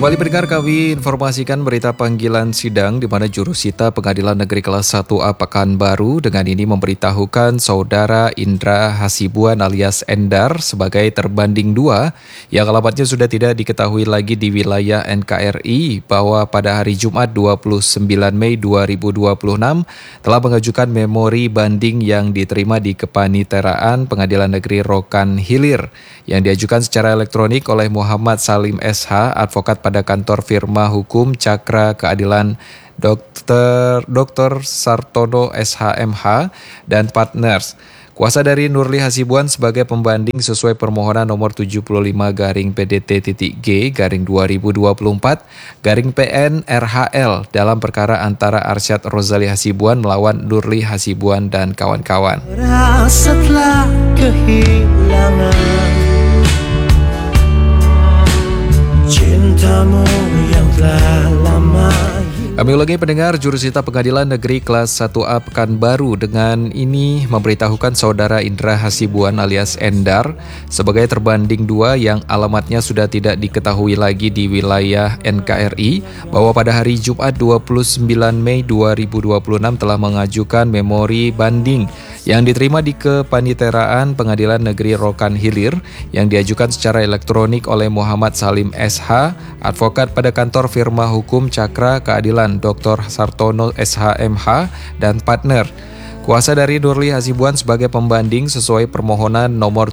Kembali pendengar, kami informasikan berita panggilan sidang di mana jurusita Pengadilan Negeri Kelas 1A Pekanbaru dengan ini memberitahukan saudara Indra Hasibuan alias Endar sebagai terbanding 2 yang alamatnya sudah tidak diketahui lagi di wilayah NKRI bahwa pada hari Jumat 29 Mei 2026 telah mengajukan memori banding yang diterima di Kepaniteraan Pengadilan Negeri Rokan Hilir yang diajukan secara elektronik oleh Muhammad Salim SH, advokat pada kantor firma hukum Cakra Keadilan Dr. Sartono SHMH dan partners. Kuasa dari Nurli Hasibuan sebagai pembanding sesuai permohonan nomor 75-PDT-G-2024-PN RHL dalam perkara antara Arsyad Rozali Hasibuan melawan Nurli Hasibuan dan kawan-kawan. Setelah kehilangan cintamu yang telah lama. Kami ulangi pendengar, jurusita Pengadilan Negeri Kelas 1A Pekanbaru dengan ini memberitahukan saudara Indra Hasibuan alias Endar sebagai terbanding 2 yang alamatnya sudah tidak diketahui lagi di wilayah NKRI bahwa pada hari Jumat 29 Mei 2026 telah mengajukan memori banding yang diterima di Kepaniteraan Pengadilan Negeri Rokan Hilir yang diajukan secara elektronik oleh Muhammad Salim SH, advokat pada kantor firma hukum Cakra Keadilan Dr. Sartono SHMH dan partner. Kuasa dari Nurli Hasibuan sebagai pembanding sesuai permohonan nomor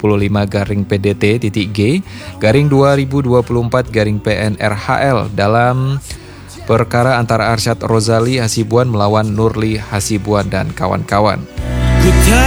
75-PDT-G-2024-PN RHL dalam perkara antara Arsyad Rozali Hasibuan melawan Nurli Hasibuan dan kawan-kawan.